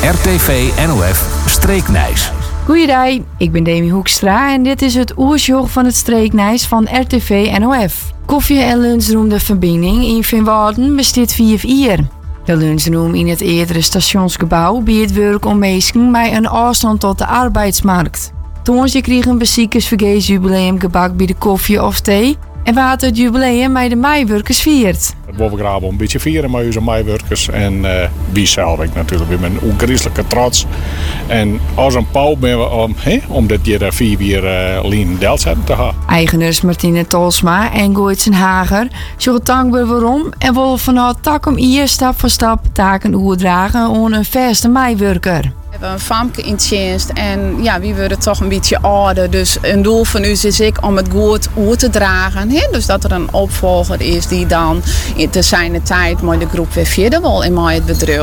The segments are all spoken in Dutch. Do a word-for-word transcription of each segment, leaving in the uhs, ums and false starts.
R T V N O F Streeknijs. Goeiedag, ik ben Demi Hoekstra en dit is het oersjog van het Streeknijs van R T V N O F. Koffie- en lunchroom de verbinding in Vinwarden bestaat vijf uur. De lunchroom in het eerdere stationsgebouw biedt werk om mensen met een afstand tot de arbeidsmarkt. Toonsje kregen beziekers vergees jubileumgebak bij de koffie of thee en wat het jubileum met de meiwerkers viert. We willen graag een beetje vieren met onze meiwerkers en uh, wie zelf ik natuurlijk. We zijn ongrijselijke trots. En als een pauw ben we om, he, om dit jaar vier weer uh, Lien Delzetten te gaan. Eigenaars Martine Tolsma en Goitsen Hager zeggen dankbaar waarom en willen vanuit Takum hier stap voor stap taken overdragen aan een vaste meiwerker. We hebben een famke in dienst en ja, wie worden toch een beetje ouder. Dus een doel van u is ik om het goed over te dragen. Hè? Dus dat er een opvolger is die dan te zijn tijd met de groep weer verder wil in het bedrijf.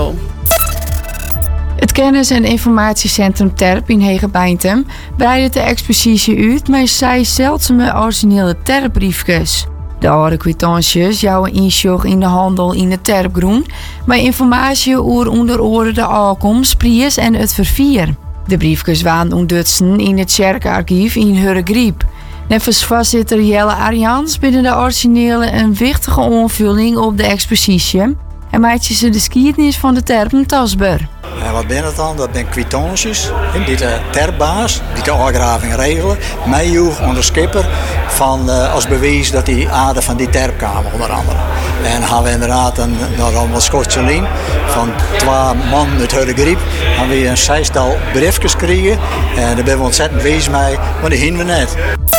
Het kennis- en informatiecentrum Terp in Hegebeintem breidt de expositie uit met zes zeldzame originele terpbriefjes. De oude kwitanties jouwen inzog in de handel in de Terpgroen met informatie over onder andere de aankomst, prijs en het vervier. De briefjes waren ontdutsen in het kerkarchief in Hurregriep. Nevens voorzitter Jelle Arians binnen de originele een wichtige aanvulling op de expositie en maakte ze de geschiedenis van de Terpen tastbaar. En wat ben het dan? Dat zijn kwitanties die de terpbaas, die de aangraving regelen, meejoeg onder skipper van, uh, als bewijs dat die aarde van die terp kwamen onder andere. En dan gaan we inderdaad een, nou dan wat Schotse lijn van twee man uit Hurregriep gaan we een zestal briefjes krijgen en daar ben we ontzettend bezig mee, maar die hinden we net.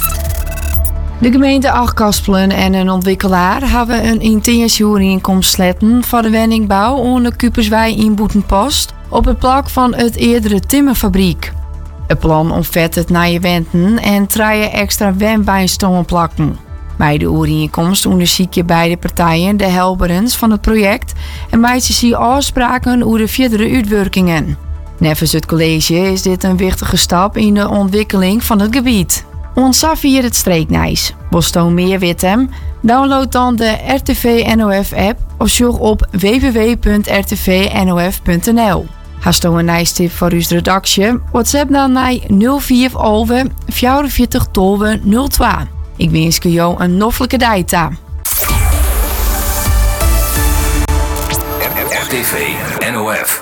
De gemeente Achtkaspelen en een ontwikkelaar hebben een intentieovereenkomst sluiten voor de woningbouw onder Kuperswij in Boetenpost op het plak van het eerdere timmerfabriek. Het plan omvat het naar je wenten en draaien extra wembijnstommen plakken. Bij de overeenkomst onderzoek je beide partijen de helberens van het project en maakt ze afspraken over de verdere uitwerkingen. Nevens het college is dit een wichtige stap in de ontwikkeling van het gebied. Ons hier het Streeknijs. Wilt u meer weten? Download dan de R T V N O F app of zoek op w w w punt r t v n o f punt n l. Hast u een nice tip voor uw redactie? WhatsApp dan naar nul vier elf vierenveertig twaalf nul twee. Ik wens jou een noffelijke dag. R T V N O F